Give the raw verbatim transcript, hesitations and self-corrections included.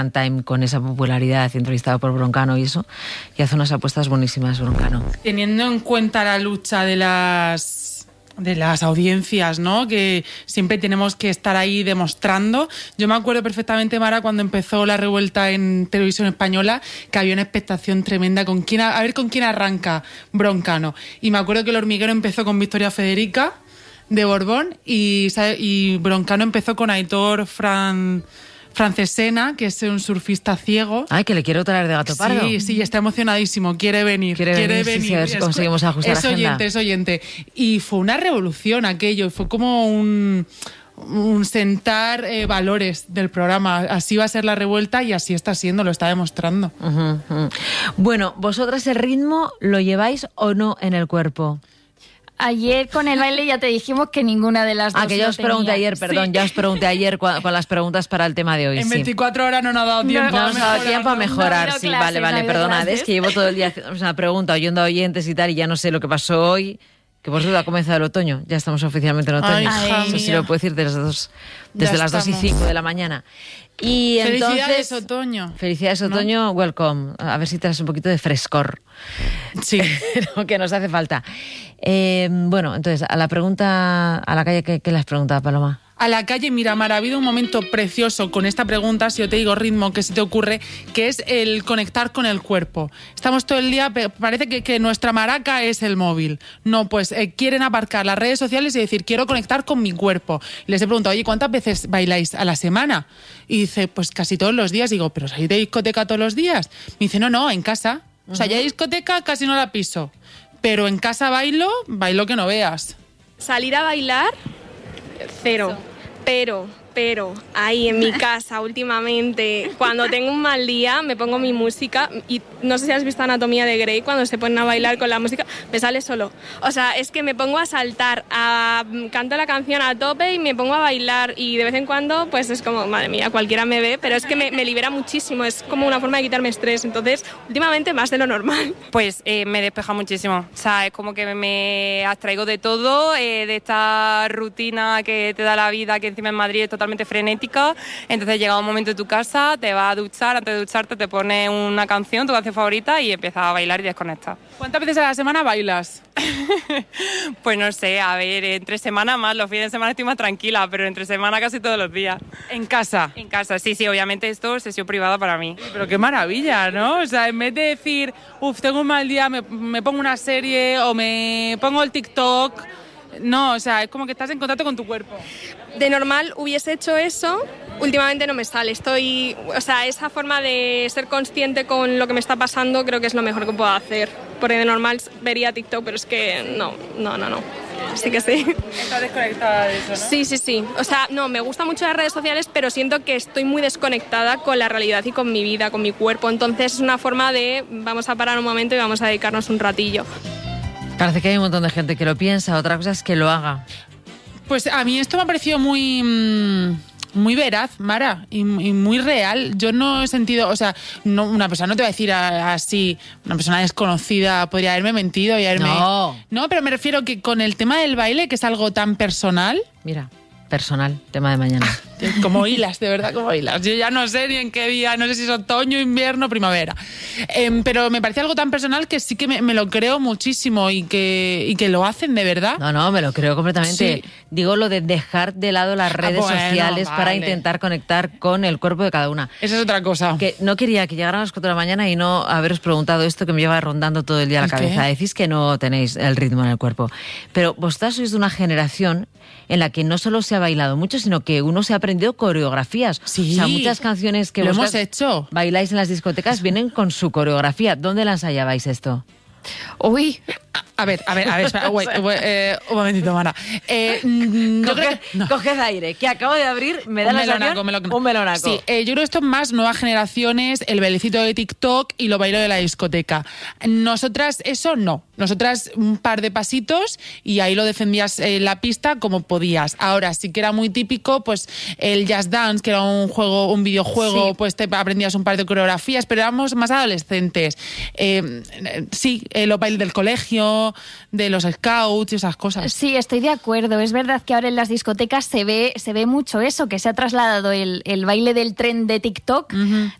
Time con esa popularidad, entrevistado por Broncano y eso, y hace unas apuestas buenísimas, Broncano. Teniendo en cuenta la lucha de las de las audiencias, ¿no? Que siempre tenemos que estar ahí demostrando. Yo me acuerdo perfectamente, Mara, cuando empezó la revuelta en Televisión Española, que había una expectación tremenda con quién, a ver con quién arranca Broncano. Y me acuerdo que El Hormiguero empezó con Victoria Federica de Borbón y, y Broncano empezó con Aitor Fran... Francesena, que es un surfista ciego. Ay, que le quiero traer de Gato Pardo. Sí, sí, está emocionadísimo, quiere venir. Quiere, quiere venir, venir. Sí, sí, a ver si conseguimos ajustar es oyente, agenda. Es oyente. Y fue una revolución aquello, fue como un... un sentar eh, valores del programa. Así va a ser la revuelta y así está siendo, lo está demostrando. Uh-huh, uh-huh. Bueno, ¿vosotras el ritmo lo lleváis o no en el cuerpo? Ayer con el baile ya te dijimos que ninguna de las dos. Ah, que ya os pregunté tenía. ayer, perdón, sí. ya os pregunté ayer con, con las preguntas para el tema de hoy. En sí. veinticuatro horas no nos ha dado tiempo. No, no nos ha dado tiempo a mejorar, no, no, sí, clase, vale, vale, no perdonad, es que llevo todo el día haciendo una pregunta, oyendo a oyentes y tal, y ya no sé lo que pasó hoy, que por cierto ha comenzado el otoño, ya estamos oficialmente en otoño. Ay, Eso sí lo puedo decir desde las dos, desde las dos y cinco de la mañana. Y felicidades, entonces, otoño. Felicidades, otoño, ¿no? Welcome. A ver si traes un poquito de frescor. Sí. Que nos hace falta. Eh, bueno, entonces, a la pregunta, a la calle, ¿qué, qué le has preguntado, Paloma? A la calle, mira, Mara, ha habido un momento precioso con esta pregunta, si yo te digo ritmo, ¿qué se te ocurre? Que es el conectar con el cuerpo. Estamos todo el día, parece que, que nuestra maraca es el móvil. No, pues eh, quieren aparcar las redes sociales y decir, quiero conectar con mi cuerpo. Les he preguntado, oye, ¿cuántas veces bailáis a la semana? Y dice, pues casi todos los días. Digo, ¿pero salís de discoteca todos los días? Me dice, no, no, en casa. O sea, ya discoteca casi no la piso. Pero en casa bailo, bailo que no veas. Salir a bailar, cero. Pero, pero, ahí en mi casa últimamente, cuando tengo un mal día, me pongo mi música y no sé si has visto Anatomía de Grey, cuando se ponen a bailar con la música, me sale solo. O sea, es que me pongo a saltar, a, canto la canción a tope y me pongo a bailar y de vez en cuando, pues es como, madre mía, cualquiera me ve, pero es que me, me libera muchísimo, es como una forma de quitarme estrés. Entonces, últimamente más de lo normal. Pues eh, me despeja muchísimo. O sea, es como que me abstraigo de todo, eh, de esta rutina que te da la vida, que encima en Madrid es totalmente frenética. Entonces llega un momento en tu casa, te vas a duchar, antes de ducharte te pones una canción, tu canción favorita y empiezas a bailar y desconectas. ¿Cuántas veces a la semana bailas? Pues no sé, a ver, entre semana más, los fines de semana estoy más tranquila, pero entre semana casi todos los días. ¿En casa? En casa, sí, sí, obviamente esto es sesión privada para mí. Pero qué maravilla, ¿no? O sea, en vez de decir, uff, tengo un mal día, me, me pongo una serie o me pongo el TikTok... No, o sea, es como que estás en contacto con tu cuerpo. De normal hubiese hecho eso, últimamente no me sale. Estoy, o sea, esa forma de ser consciente con lo que me está pasando creo que es lo mejor que puedo hacer. Porque de normal vería TikTok, pero es que no, no, no, no. Así que sí. ¿Estás desconectada de eso, no? Sí, sí, sí. O sea, no, me gustan mucho las redes sociales, pero siento que estoy muy desconectada con la realidad y con mi vida, con mi cuerpo. Entonces es una forma de, vamos a parar un momento y vamos a dedicarnos un ratillo. Parece que hay un montón de gente que lo piensa, otra cosa es que lo haga. Pues a mí esto me ha parecido muy, muy veraz, Mara, y, y muy real. Yo no he sentido, o sea, no, una persona no te va a decir así, una persona desconocida podría haberme mentido y haberme... No. No, pero me refiero que con el tema del baile, que es algo tan personal... Mira, personal, tema de mañana. Como hilas, de verdad, como hilas. Yo ya no sé ni en qué día, no sé si es otoño, invierno, primavera. Eh, pero me parece algo tan personal que sí que me, me lo creo muchísimo y que, y que lo hacen de verdad. No, no, me lo creo completamente. Sí. Digo lo de dejar de lado las redes ah, bueno, sociales vale. para intentar conectar con el cuerpo de cada una. Esa es otra cosa. Que no quería que llegaran a las cuatro de la mañana y no haberos preguntado esto que me lleva rondando todo el día la cabeza. ¿Qué? Decís que no tenéis el ritmo en el cuerpo. Pero vosotras sois de una generación en la que no solo se ha bailado mucho, sino que uno se ha aprendido coreografías. Sí, o sea, muchas canciones que lo vosotras hemos hecho. Bailáis en las discotecas vienen con su coreografía. ¿Dónde la ensayabais esto? Uy, a ver, a ver, a ver, espera, wait, wait, eh, un momentito, Mara. Eh, yo Coge, creo que, no. Coged aire, que acabo de abrir, me da un la melonaco, sensación, un melonaco. Sí, eh, yo creo que esto es más nuevas generaciones, el bailecito de TikTok y lo bailo de la discoteca. Nosotras eso no, nosotras un par de pasitos y ahí lo defendías en eh, la pista como podías. Ahora sí que era muy típico, pues el Just Dance, que era un juego, un videojuego, sí. Pues te aprendías un par de coreografías, pero éramos más adolescentes. Eh, sí, eh, los bailes del colegio, rollo de los scouts y esas cosas. Sí, estoy de acuerdo. Es verdad que ahora en las discotecas se ve, se ve mucho eso, que se ha trasladado el, el baile del tren de TikTok, uh-huh.